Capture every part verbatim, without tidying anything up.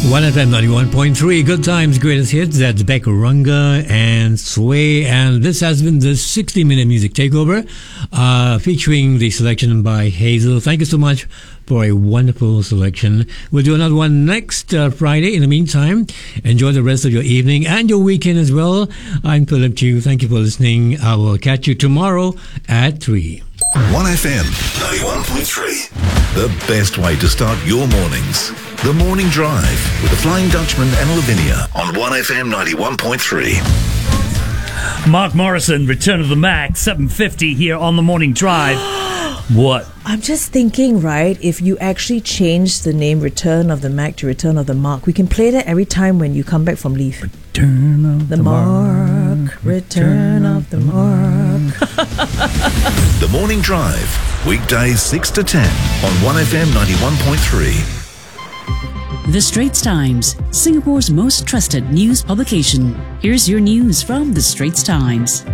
one F M ninety-one point three, Good Times, Greatest Hits. That's Beck Runga and Sway. And this has been the sixty minute music takeover, uh, featuring the selection by Hazel. Thank you so much for a wonderful selection. We'll do another one next uh, Friday. In the meantime, enjoy the rest of your evening and your weekend as well. I'm Philip Chu. Thank you for listening. I will catch you tomorrow at three. one F M ninety-one point three. The best way to start your mornings. The Morning Drive with the Flying Dutchman and Lavinia on one F M ninety-one point three. Mark Morrison, Return of the Mac, seven fifty here on the Morning Drive. What? I'm just thinking, right, if you actually change the name Return of the Mac to Return of the Mark, we can play that every time when you come back from leave. Return of the, the Mark, Mark, Return of the Mark. The Morning Drive, weekdays six to ten on one F M ninety-one point three. The Straits Times, Singapore's most trusted news publication. Here's your news from The Straits Times.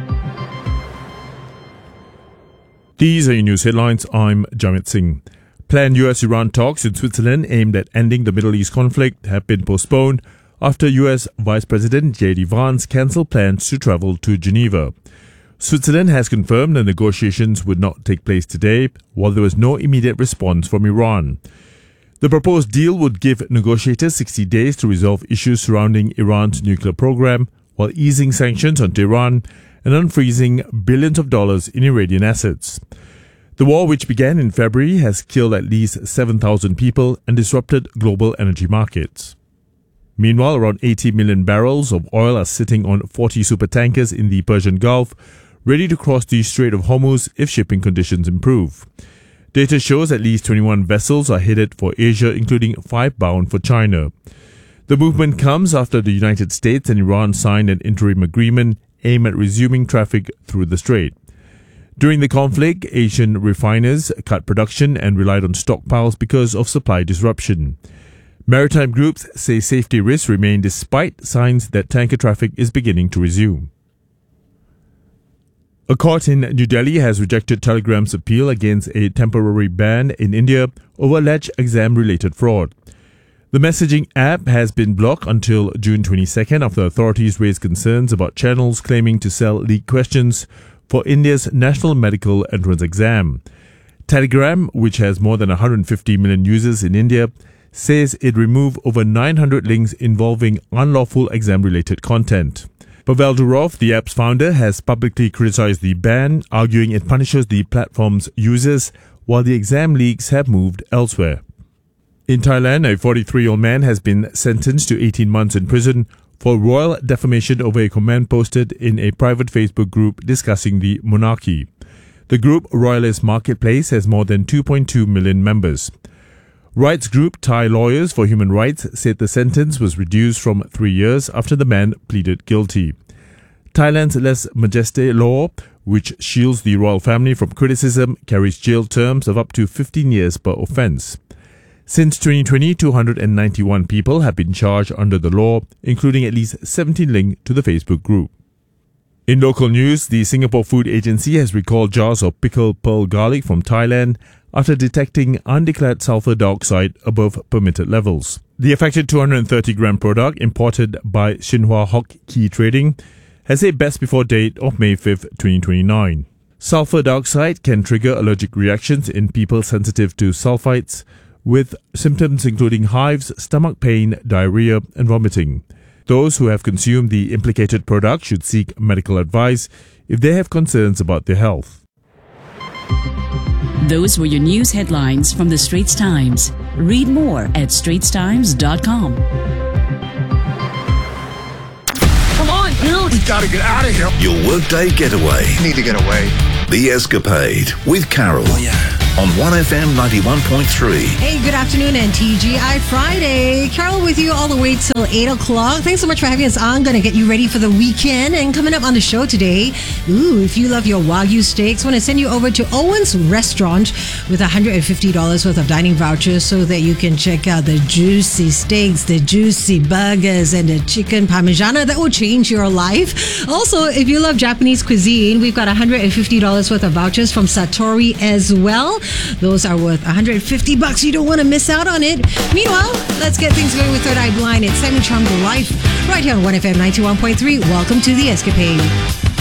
These are your news headlines. I'm Jamit Singh. Planned U S Iran talks in Switzerland aimed at ending the Middle East conflict have been postponed after U S Vice President J D Vance cancelled plans to travel to Geneva. Switzerland has confirmed the negotiations would not take place today, while there was no immediate response from Iran. The proposed deal would give negotiators sixty days to resolve issues surrounding Iran's nuclear program, while easing sanctions on Tehran and unfreezing billions of dollars in Iranian assets. The war, which began in February, has killed at least seven thousand people and disrupted global energy markets. Meanwhile, around eighty million barrels of oil are sitting on forty supertankers in the Persian Gulf, ready to cross the Strait of Hormuz if shipping conditions improve. Data shows at least twenty-one vessels are headed for Asia, including five bound for China. The movement comes after the United States and Iran signed an interim agreement aimed at resuming traffic through the strait. During the conflict, Asian refiners cut production and relied on stockpiles because of supply disruption. Maritime groups say safety risks remain despite signs that tanker traffic is beginning to resume. A court in New Delhi has rejected Telegram's appeal against a temporary ban in India over alleged exam-related fraud. The messaging app has been blocked until June twenty-second after authorities raised concerns about channels claiming to sell leaked questions for India's National Medical Entrance Exam. Telegram, which has more than one hundred fifty million users in India, says it removed over nine hundred links involving unlawful exam-related content. Pavel Durov, the app's founder, has publicly criticized the ban, arguing it punishes the platform's users while the exam leaks have moved elsewhere. In Thailand, a forty-three-year-old man has been sentenced to eighteen months in prison for royal defamation over a comment posted in a private Facebook group discussing the monarchy. The group Royalist Marketplace has more than two point two million members. Rights group Thai Lawyers for Human Rights said the sentence was reduced from three years after the man pleaded guilty. Thailand's lèse majesté law, which shields the royal family from criticism, carries jail terms of up to fifteen years per offence. Since twenty twenty, two hundred ninety-one people have been charged under the law, including at least seventeen linked to the Facebook group. In local news, the Singapore Food Agency has recalled jars of pickled pearl garlic from Thailand after detecting undeclared sulfur dioxide above permitted levels. The affected two hundred thirty gram product, imported by Xinhua Hock Key Trading, has a best before date of May fifth, twenty twenty-nine. Sulfur dioxide can trigger allergic reactions in people sensitive to sulfites, with symptoms including hives, stomach pain, diarrhea, and vomiting. Those who have consumed the implicated product should seek medical advice if they have concerns about their health. Those were your news headlines from The Straits Times. Read more at straits times dot com. Come on, dude! We gotta get out of here! Your workday getaway. Need to get away. The Escapade with Carol. Oh, yeah. On one F M ninety-one point three. Hey, good afternoon and T G I Friday. Carol with you all the way till eight o'clock. Thanks so much for having us on. Going to get you ready for the weekend. And coming up on the show today, ooh, if you love your Wagyu steaks, I want to send you over to Owen's Restaurant with one hundred fifty dollars worth of dining vouchers so that you can check out the juicy steaks, the juicy burgers, and the chicken parmigiana that will change your life. Also, if you love Japanese cuisine, we've got one hundred fifty dollars worth of vouchers from Satori as well. Those are worth one hundred fifty bucks. You don't want to miss out on it. Meanwhile, let's get things going with Third Eye Blind. It's Simon Chong The Life right here on one F M ninety-one point three. Welcome to The Escapade.